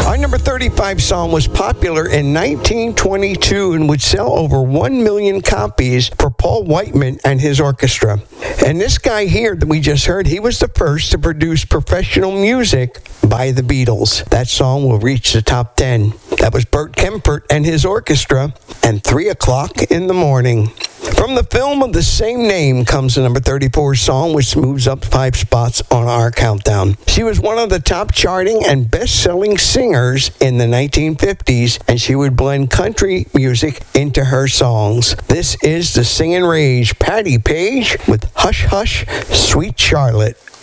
Our number 35 song was popular in 1922 and would sell over 1 million copies for Paul Whiteman and his orchestra. And this guy here that we just heard, he was the first to produce professional music by the Beatles. That song will reach the top 10. That was Bert Kempfert and his orchestra, and 3 o'clock in the morning. From the film of the same name comes the number 34 song, which moves up 5 spots on our countdown. She was one of the top charting and best-selling singers in the 1950s, and she would blend country music into her songs. This is the Singin' Rage, Patti Page with Hush Hush, Sweet Charlotte.